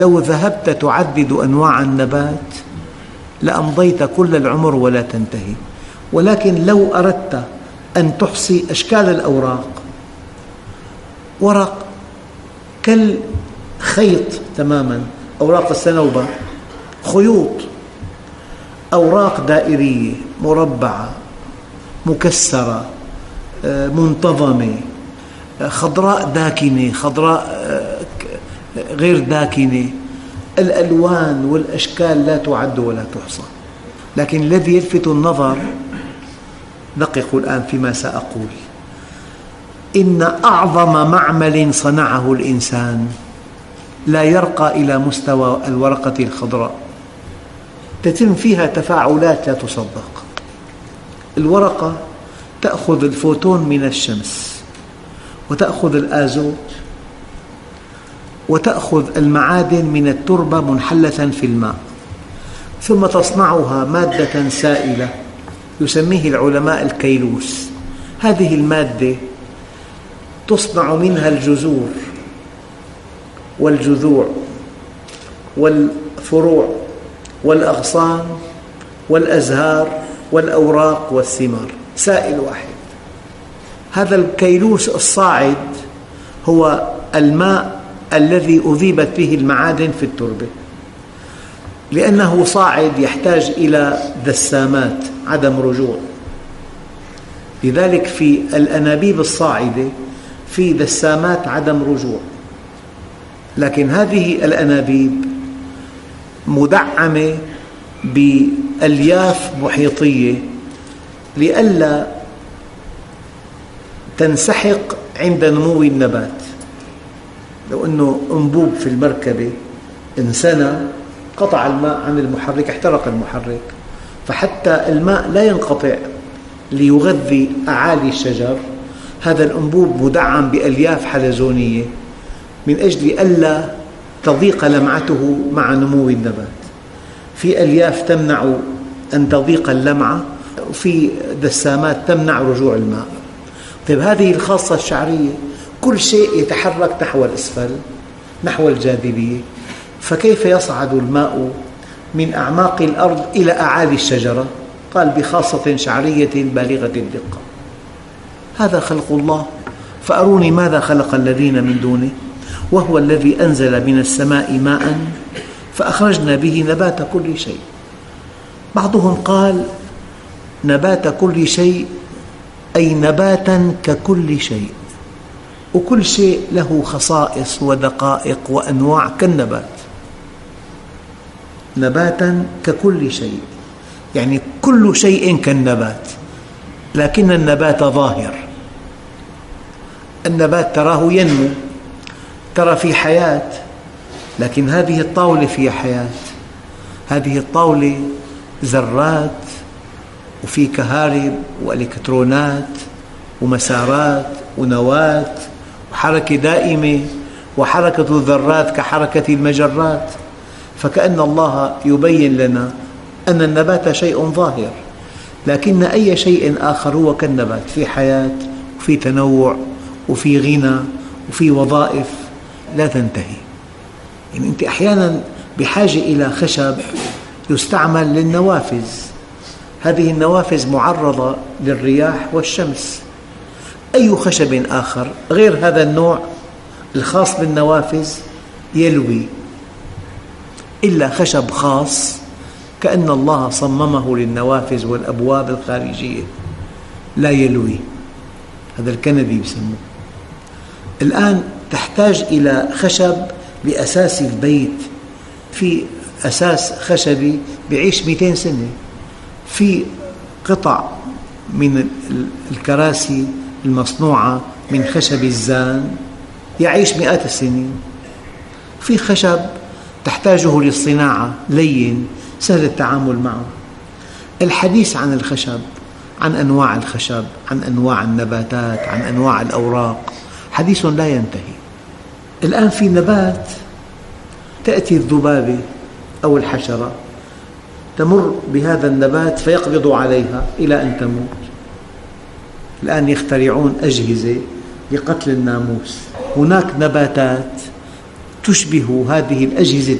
لو ذهبت تعدد أنواع النبات لأمضيت كل العمر ولا تنتهي، ولكن لو أردت أن تحصي أشكال الأوراق، ورق كالخيط تماماً، أوراق الصنوبر خيوط، أوراق دائرية مربعة مكسرة منتظمة، خضراء داكنة، خضراء غير داكنة، الألوان والأشكال لا تعد ولا تحصى. لكن الذي يلفت النظر، دققوا الآن فيما سأقول، إن أعظم معمل صنعه الإنسان لا يرقى إلى مستوى الورقة الخضراء، تتم فيها تفاعلات لا تصدق. الورقة تأخذ الفوتون من الشمس، وتأخذ الآزوت، وتأخذ المعادن من التربة منحلة في الماء، ثم تصنعها مادة سائلة يسميه العلماء الكيلوس. هذه المادة تصنع منها الجذور والجذوع والفروع والأغصان والأزهار والأوراق والثمار، سائل واحد. هذا الكيلوس الصاعد هو الماء الذي أذيبت به المعادن في التربة، لأنه صاعد يحتاج إلى دسامات عدم رجوع. لذلك في الأنابيب الصاعدة في دسامات عدم رجوع، لكن هذه الأنابيب مدعمة بألياف محيطية لئلا تنسحق عند نمو النبات. لو أنه أنبوب في المركبة انسنى، قطع الماء عن المحرك، احترق المحرك، فحتى الماء لا ينقطع ليغذي أعالي الشجر، هذا الأنبوب مدعم بألياف حلزونية من أجل ألا تضيق لمعته مع نمو النبات. في ألياف تمنع أن تضيق اللمعة، وفي دسامات تمنع رجوع الماء. طيب، هذه الخاصة الشعرية، كل شيء يتحرك نحو الأسفل، نحو الجاذبية، فكيف يصعد الماء من أعماق الأرض إلى أعالي الشجرة؟ قال بخاصة شعرية بالغة الدقة. هذا خلق الله، فأروني ماذا خلق الذين من دونه. وهو الذي أنزل من السماء ماء فأخرجنا به نبات كل شيء. بعضهم قال نبات كل شيء أي نباتا ككل شيء، وكل شيء له خصائص ودقائق وأنواع كالنبات. نباتا ككل شيء يعني كل شيء كالنبات، لكن النبات ظاهر. النبات تراه ينمو، ترى في حياة، لكن هذه الطاولة فيها حياة. هذه الطاولة ذرات، وفي كهارب وإلكترونات ومسارات ونواة وحركة دائمة، وحركة الذرات كحركة المجرات. فكأن الله يبين لنا أن النبات شيء ظاهر، لكن أي شيء آخر هو كالنبات، في حياة وفي تنوع وفي غنى وفي وظائف لا تنتهي. يعني أنت أحيانا بحاجة إلى خشب يستعمل للنوافذ، هذه النوافذ معرضة للرياح والشمس. أي خشب آخر غير هذا النوع الخاص بالنوافذ يلوي، إلا خشب خاص كأن الله صممه للنوافذ والأبواب الخارجية لا يلوي، هذا الكندي يسموه. الآن تحتاج إلى خشب لأساس البيت، في أساس خشبي يعيش 200 سنة، في قطع من الكراسي المصنوعة من خشب الزان يعيش مئات السنين، في خشب تحتاجه للصناعة لين سهل التعامل معه. الحديث عن الخشب، عن أنواع الخشب، عن أنواع النباتات، عن أنواع الأوراق، حديث لا ينتهي. الآن في نبات تأتي الذبابة أو الحشرة تمر بهذا النبات فيقبض عليها إلى أن تموت. الآن يخترعون أجهزة لقتل الناموس. هناك نباتات تشبه هذه الأجهزة